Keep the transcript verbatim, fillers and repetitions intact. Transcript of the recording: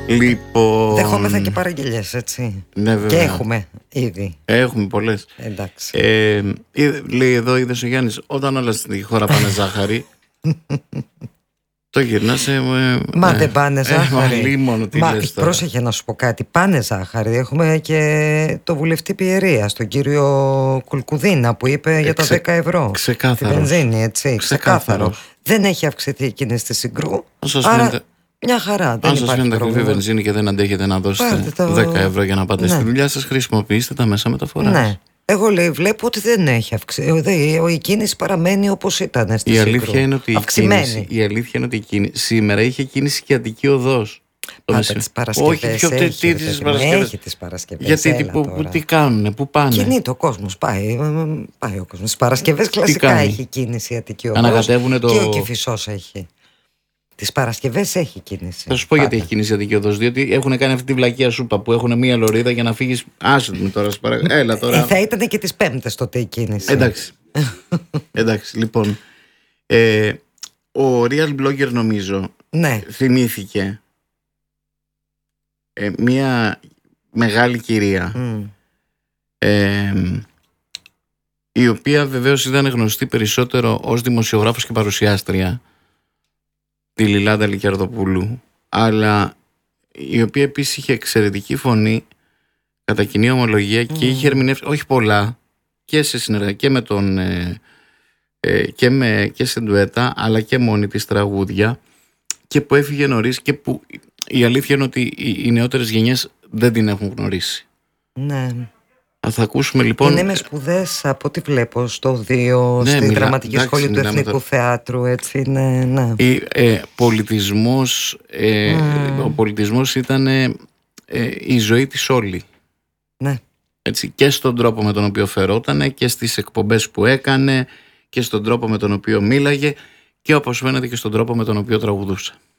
Λοιπόν... Δεχόμεθα και παραγγελίες, έτσι. Ναι, βέβαια. Και έχουμε ήδη. Έχουμε πολλές. Εντάξει. Ε, λέει εδώ, είδες ο Γιάννης, όταν όλα στη χώρα πάνε ζάχαρη, το γυρνάς. Ε, Μα ε, δεν πάνε ζάχαρη. Ε, μόνο τι Μα λες τώρα. πρόσεχε να σου πω κάτι. Πάνε ζάχαρη. Έχουμε και το βουλευτή Πιερίας, τον κύριο Κουλκουδίνα, που είπε ε, για τα ξε, δέκα ευρώ. Ξεκάθαρο. Τη βενζίνη, έτσι. Ξεκάθαρο. Δεν έχει αυξηθεί η κίνηση στη Συγκρού. Άρα φαίνεται, μια χαρά. Δεν αν σας φαίνεται ακριβή βενζίνη και δεν αντέχετε να δώσετε το... δέκα ευρώ για να πάτε ναι. στη δουλειά σας, χρησιμοποιήστε τα μέσα μεταφοράς. Ναι. Εγώ λέει, βλέπω ότι δεν έχει αυξηθεί. Η κίνηση παραμένει όπως ήταν στη η Σύγκρου. Αλήθεια είναι ότι η, κίνηση, η αλήθεια είναι ότι η κίνηση, σήμερα είχε κίνηση και Αττική Οδός. Πάντα τις Παρασκευές. Όχι, πιο έχει, τι, τις Παρασκευές. Έχει τις Παρασκευές. Γιατί που, που, τι κάνουνε, πού πάνε. Κινείται ο κόσμος, πάει, πάει ο κόσμος. Τις Παρασκευές κλασικά έχει κίνηση η Αττική Οδός. Ανακατεύουνε το... Και ο Κηφισός έχει. Τις Παρασκευές έχει κίνηση. Θα σου πω γιατί έχει κίνηση η Αττική Οδός. Διότι έχουν κάνει αυτή τη βλακεία σούπα που έχουν μία λωρίδα για να φύγεις. Άσε με τώρα, παρα... Έλα τώρα. Ε, θα ήταν και τις Πέμπτες τότε η κίνηση. Εντάξει. Εντάξει, λοιπόν. Ε, ο Real Blogger νομίζω ναι. θυμήθηκε ε, μία μεγάλη κυρία mm. ε, η οποία βεβαίως ήταν γνωστή περισσότερο ως δημοσιογράφος και παρουσιάστρια, τη Λιλάντα Λικιαρδοπούλου, αλλά η οποία επίσης είχε εξαιρετική φωνή, κατά κοινή ομολογία, mm. και είχε ερμηνεύσει όχι πολλά και σε συνεργασία και με τον ε, ε, και, με, και σε ντουέτα, αλλά και μόνη της τραγούδια, και που έφυγε νωρίς και που η αλήθεια είναι ότι οι, οι νεότερες γενιές δεν την έχουν γνωρίσει. Ναι. Θα ακούσουμε λοιπόν. Είναι με σπουδές από ό,τι βλέπω στο δύο, ναι, στη μιλά, δραματική εντάξει, σχολή του Εθνικού το... Θεάτρου, έτσι είναι, ναι. Η, ε, πολιτισμός, ε, mm. ο πολιτισμός ήταν ε, η ζωή της όλη. Ναι. Έτσι, και στον τρόπο με τον οποίο φερότανε και στις εκπομπές που έκανε και στον τρόπο με τον οποίο μίλαγε και όπως φαίνεται και στον τρόπο με τον οποίο τραγουδούσε.